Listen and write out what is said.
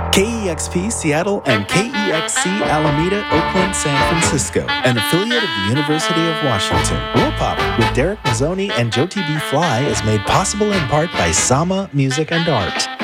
KEXP Seattle and KEXC Alameda, Oakland, San Francisco, an affiliate of the University of Washington. Woolpop with Derek Mazzoni and Jyoti B. Fly is made possible in part by Sama Music and Art.